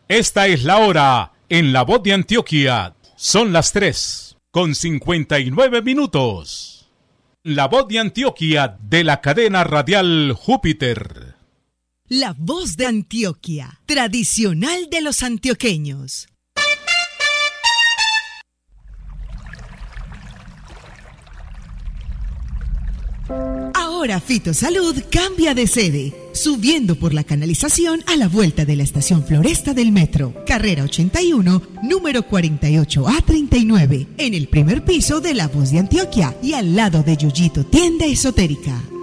Esta es la hora en La Voz de Antioquia. Son las 3:59. La Voz de Antioquia de la cadena radial Júpiter. La Voz de Antioquia, tradicional de los antioqueños. Ahora Fitosalud cambia de sede, subiendo por la canalización a la vuelta de la estación Floresta del Metro, carrera 81, número 48A39, en el primer piso de La Voz de Antioquia y al lado de Yuyito Tienda Esotérica.